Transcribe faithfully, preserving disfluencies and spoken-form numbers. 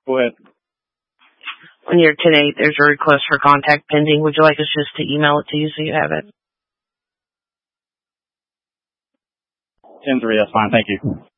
Go ahead. On your ten eight, there's a request for contact pending. Would you like us just to email it to you so you have it? ten three, that's fine. Thank you.